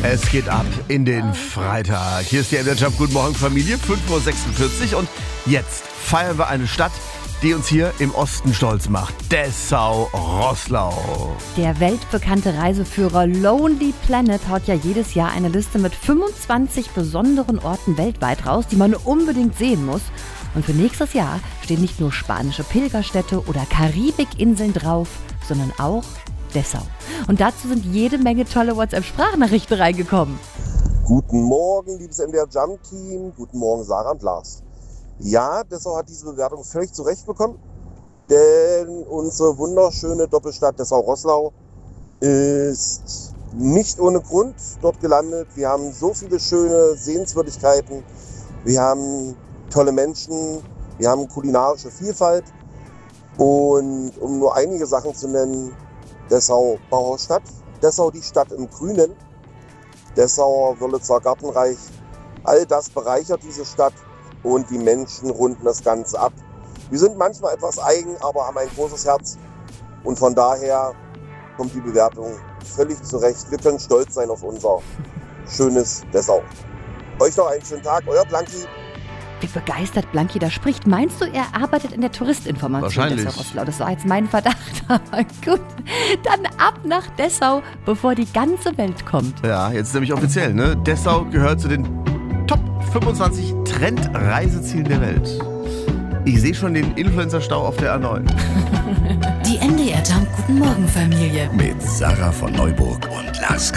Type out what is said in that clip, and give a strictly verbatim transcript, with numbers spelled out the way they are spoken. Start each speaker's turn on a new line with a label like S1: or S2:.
S1: Es geht ab in den Freitag. Hier ist die M D R Jump. Guten Morgen, Familie. fünf Uhr sechsundvierzig. Und jetzt feiern wir eine Stadt, die uns hier im Osten stolz macht. Dessau-Roßlau.
S2: Der weltbekannte Reiseführer Lonely Planet haut ja jedes Jahr eine Liste mit fünfundzwanzig besonderen Orten weltweit raus, die man unbedingt sehen muss. Und für nächstes Jahr stehen nicht nur spanische Pilgerstädte oder Karibikinseln drauf, sondern auch Dessau. Und dazu sind jede Menge tolle WhatsApp-Sprachnachrichten reingekommen.
S3: Guten Morgen, liebes M D R Jump-Team. Guten Morgen, Sarah und Lars. Ja, Dessau hat diese Bewertung völlig zurecht bekommen, denn unsere wunderschöne Doppelstadt Dessau-Roßlau ist nicht ohne Grund dort gelandet. Wir haben so viele schöne Sehenswürdigkeiten, wir haben tolle Menschen, wir haben kulinarische Vielfalt und um nur einige Sachen zu nennen, Dessau Bauhausstadt, Dessau die Stadt im Grünen, Dessauer Wörlitzer Gartenreich, all das bereichert diese Stadt und die Menschen runden das Ganze ab. Wir sind manchmal etwas eigen, aber haben ein großes Herz und von daher kommt die Bewertung völlig zurecht. Wir können stolz sein auf unser schönes Dessau. Euch noch einen schönen Tag, euer Blanki.
S2: Wie begeistert Blanki da spricht. Meinst du, er arbeitet in der Touristinformation
S1: Wahrscheinlich.
S2: Dessau-Roßlau? Das war jetzt mein Verdacht. Aber gut, dann ab nach Dessau, bevor die ganze Welt kommt.
S1: Ja, jetzt nämlich offiziell, ne? Dessau gehört zu den Top fünfundzwanzig Trendreisezielen der Welt. Ich sehe schon den Influencer-Stau auf der A neun.
S4: Die M D R Jump Guten Morgen Familie.
S5: Mit Sarah von Neuburg und Lars